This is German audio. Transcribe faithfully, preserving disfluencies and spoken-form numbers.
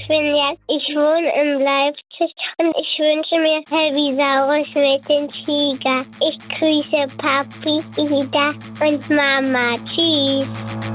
bin Jan. Ich wohne in Leipzig und ich wünsche mir Helvisaurus mit dem Tiger. Ich grüße Papi, Ida und Mama. Tschüss.